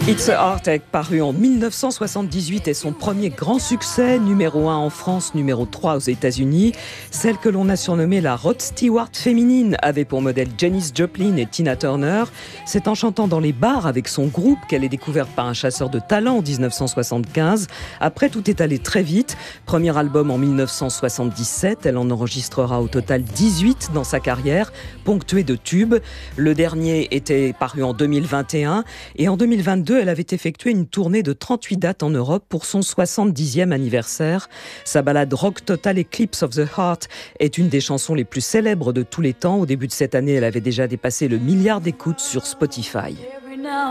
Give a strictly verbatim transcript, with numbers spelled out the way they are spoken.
It's a Heartache, paru en mille neuf cent soixante-dix-huit, est son premier grand succès, numéro un en France, numéro trois aux États-Unis. Celle que l'on a surnommée la Rod Stewart féminine avait pour modèle Janis Joplin et Tina Turner. C'est en chantant dans les bars avec son groupe qu'elle est découverte par un chasseur de talent en dix-neuf cent soixante-quinze. Après, tout est allé très vite. Premier album en mille neuf cent soixante-dix-sept, elle en enregistrera au total dix-huit dans sa carrière, ponctué de tubes. Le dernier était paru en deux mille vingt et un et en deux mille vingt-deux, elle avait effectué une tournée de trente-huit dates en Europe pour son soixante-dixième anniversaire. Sa ballade Rock Total Eclipse of the Heart est une des chansons les plus célèbres de tous les temps. Au début de cette année, elle avait déjà dépassé le milliard d'écoutes sur Spotify.